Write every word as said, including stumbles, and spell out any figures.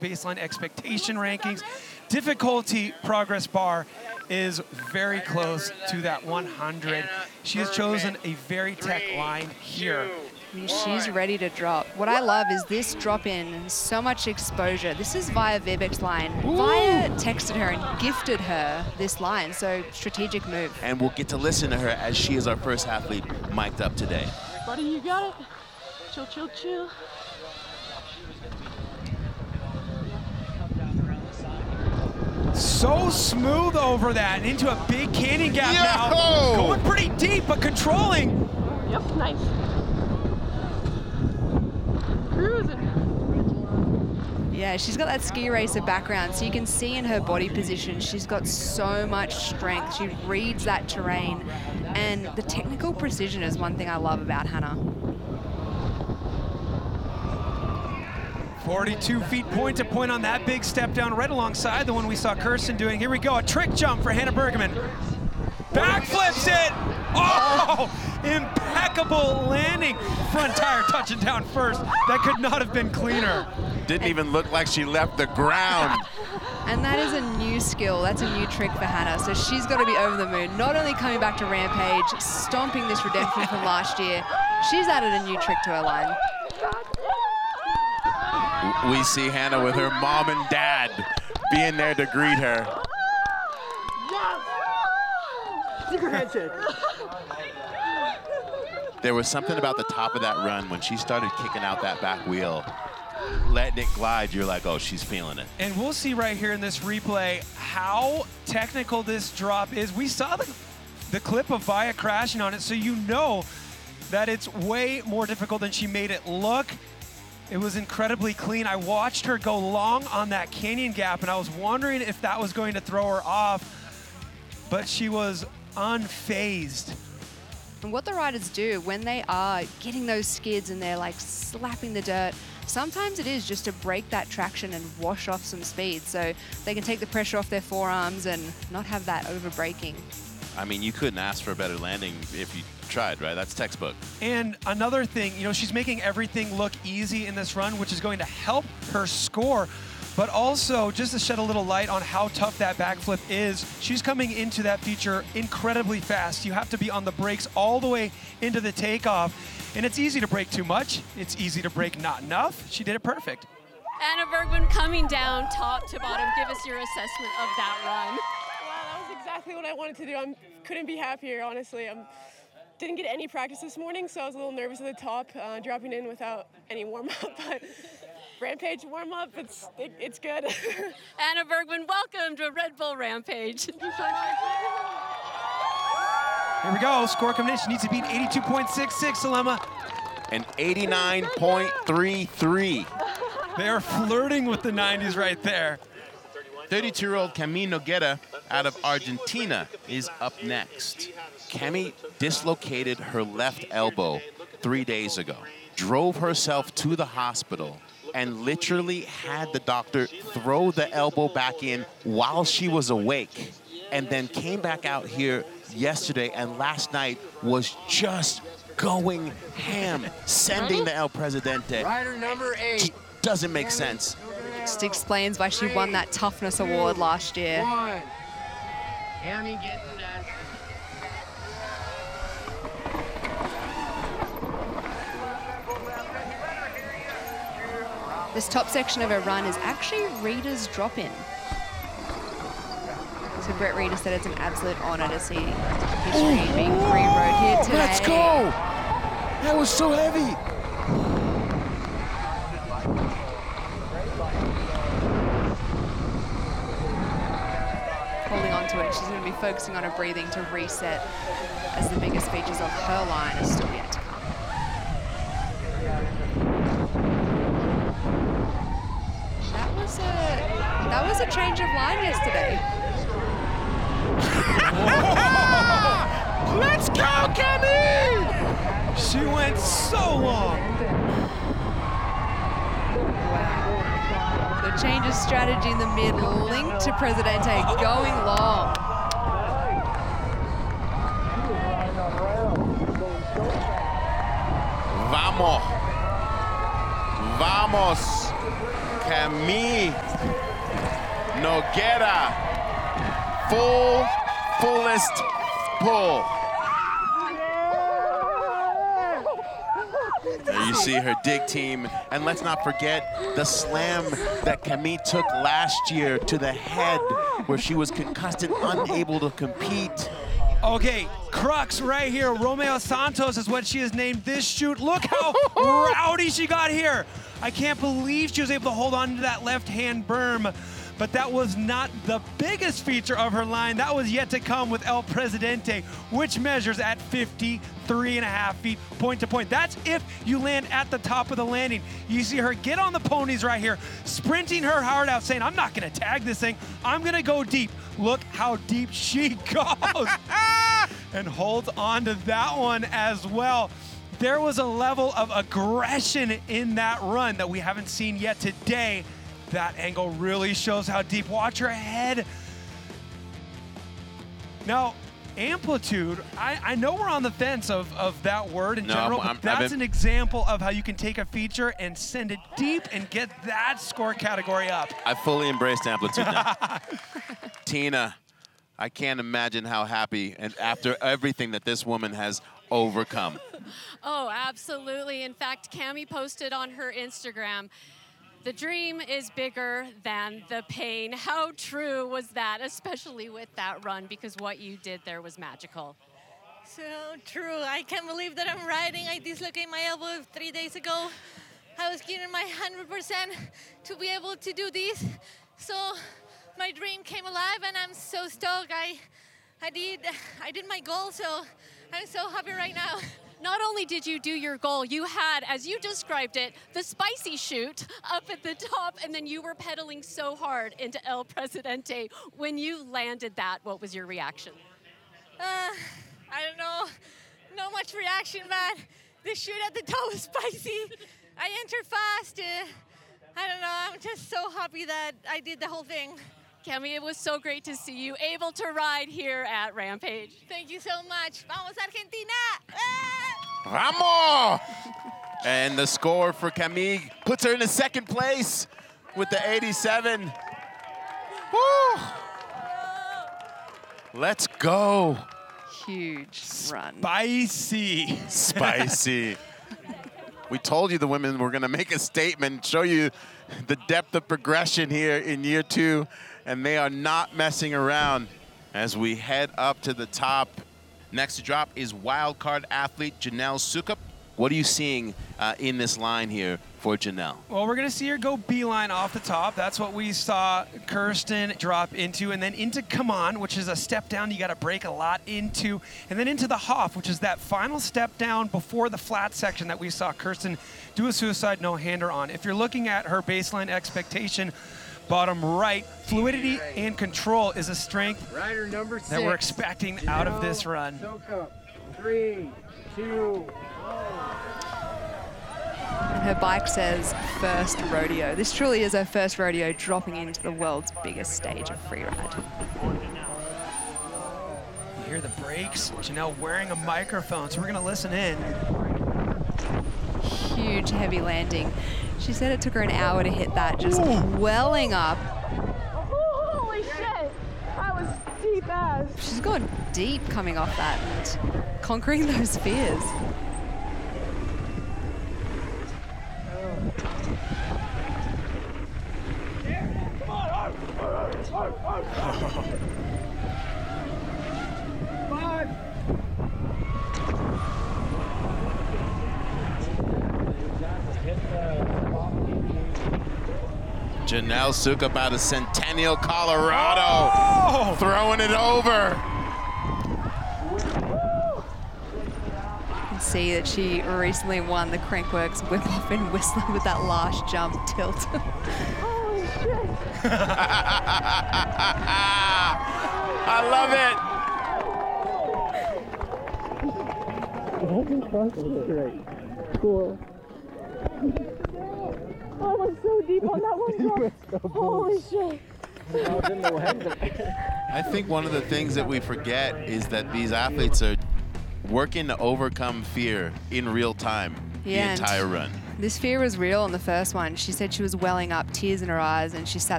baseline expectation rankings. Difficulty progress bar is very close to that one hundred. She has chosen a very tech line here. I mean, she's ready to drop. What I love is this drop in, so much exposure. This is via Vivek's line. Ooh. Via texted her and gifted her this line, so strategic move. And we'll get to listen to her as she is our first athlete mic'd up today. Buddy, you got it. Chill, chill, chill. So smooth over that and into a big canyon gap Yo! now. Going pretty deep, but controlling. Yep, nice. Cruising. Yeah, she's got that ski racer background, so you can see in her body position, she's got so much strength. She reads that terrain, and the technical precision is one thing I love about Hannah. forty-two feet point to point on that big step down right alongside the one we saw Kirsten doing. Here we go, a trick jump for Hannah Bergman. Backflips it! Oh, impeccable landing. Front tire touching down first. That could not have been cleaner. Didn't even look like she left the ground. And that is a new skill. That's a new trick for Hannah. So she's got to be over the moon. Not only coming back to Rampage, stomping this redemption from last year, she's added a new trick to her line. We see Hannah with her mom and dad being there to greet her. Secret handshake. There was something about the top of that run when she started kicking out that back wheel, letting it glide. You're like, oh, she's feeling it. And we'll see right here in this replay how technical this drop is. We saw the, the clip of Via crashing on it, so you know that it's way more difficult than she made it look. It was incredibly clean. I watched her go long on that canyon gap, and I was wondering if that was going to throw her off, but she was unfazed. And what the riders do when they are getting those skids and they're like slapping the dirt, sometimes it is just to break that traction and wash off some speed so they can take the pressure off their forearms and not have that over braking. I mean, you couldn't ask for a better landing if you tried, right? That's textbook. And another thing, you know, she's making everything look easy in this run, which is going to help her score. But also, just to shed a little light on how tough that backflip is, she's coming into that feature incredibly fast. You have to be on the brakes all the way into the takeoff. And it's easy to brake too much. It's easy to brake not enough. She did it perfect. Anna Bergman coming down top to bottom. Give us your assessment of that run. Wow, that was exactly what I wanted to do. I couldn't be happier, honestly. I didn't get any practice this morning, so I was a little nervous at the top, uh, dropping in without any warm-up. But Rampage warm-up, it's it, it's good. Anna Bergman, welcome to Red Bull Rampage. Here we go. Score combination needs to beat eighty-two point six six, Salema. And eighty-nine point three three. They are flirting with the nineties right there. thirty-two-year-old Cami Nogueira out of Argentina is up next. Cami dislocated her left elbow three days ago, drove herself to the hospital, and literally had the doctor throw the elbow back in while she was awake, and then came back out here yesterday and last night was just going ham, sending the El Presidente. Rider number eight. Just doesn't make sense. Just explains why she won that toughness award last year. One. Cami getting done. This top section of her run is actually Reeder's drop-in. So Brett Reeder said it's an absolute honor to see history being rewrote here today. Let's go! That was so heavy. Holding on to it, she's going to be focusing on her breathing to reset as the biggest features of her line are still yet to come. That was a, that was a change of line yesterday. Let's go, Cami! She went so long. Wow. The change of strategy in the mid linked to Presidente going long. Vamos. Vamos. Camille Nogueira, full, fullest pull. There you see her dig team. And let's not forget the slam that Camille took last year to the head where she was concussed and unable to compete. Okay, crux right here. Romeo Santos is what she has named this shoot. Look how rowdy she got here. I can't believe she was able to hold on to that left hand berm, but that was not the biggest feature of her line. That was yet to come with El Presidente, which measures at fifty-three and a half feet point to point. That's if you land at the top of the landing. You see her get on the ponies right here, sprinting her heart out, saying, I'm not gonna tag this thing, I'm gonna go deep. Look how deep she goes. And holds on to that one as well. There was a level of aggression in that run that we haven't seen yet today. That angle really shows how deep. Watch her head. Now, amplitude, I, I know we're on the fence of, of that word in No, general, I'm- but I'm- that's I've an example of how you can take a feature and send it deep and get that score category up. I fully embraced amplitude now. Tina, I can't imagine how happy, and after everything that this woman has overcome. Oh, absolutely. In fact, Cami posted on her Instagram, the dream is bigger than the pain. How true was that, especially with that run, because what you did there was magical. So true. I can't believe that I'm riding. I dislocated my elbow three days ago. I was giving my one hundred percent to be able to do this. So my dream came alive, and I'm so stoked. I, I did, I did my goal, so I'm so happy right now. Not only did you do your goal, you had, as you described it, the spicy shoot up at the top, and then you were pedaling so hard into El Presidente. When you landed that, what was your reaction? Uh, I don't know, not much reaction, but the shoot at the top was spicy. I entered fast. Uh, I don't know, I'm just so happy that I did the whole thing. Cami, it was so great to see you able to ride here at Rampage. Thank you so much. Vamos, Argentina! Ah! Vamos! And the score for Camille puts her in the second place with the eighty-seven. Woo! Let's go. Huge run. Spicy. Spicy. We told you the women were going to make a statement, show you the depth of progression here in year two, and they are not messing around as we head up to the top. Next to drop is wildcard athlete Janelle Sukup. What are you seeing uh, in this line here for Janelle? Well, we're going to see her go beeline off the top. That's what we saw Kirsten drop into, and then into Come On, which is a step down you got to break a lot into, and then into the Hoff, which is that final step down before the flat section that we saw Kirsten do a suicide no-hander on. If you're looking at her baseline expectation, bottom right, fluidity and control is a strength Rider number six. that we're expecting out of this run. Sukup. Three, two, And her bike says first rodeo. This truly is her first rodeo, dropping into the world's biggest stage of freeride. You hear the brakes, Janelle wearing a microphone, so we're going to listen in. Huge heavy landing. She said it took her an hour to hit that, just welling up. Holy shit! That was deep ass. She's gone deep coming off that and conquering those fears. Janelle Sukup out of Centennial, Colorado, Oh! throwing it over. You can see that she recently won the Crankworks Whip-Off in Whistler with that last jump tilt. Holy shit! I love it. Cool. I was so deep on that one drop. Holy shit. I think one of the things that we forget is that these athletes are working to overcome fear in real time Yeah, the and entire run. This fear was real on the first one. She said she was welling up, tears in her eyes, and she sat